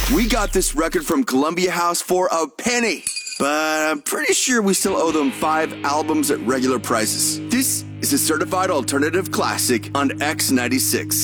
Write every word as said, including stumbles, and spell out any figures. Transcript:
We got this record from Columbia House for a penny, but I'm pretty sure we still owe them five albums at regular prices. This is a certified alternative classic on X ninety-six.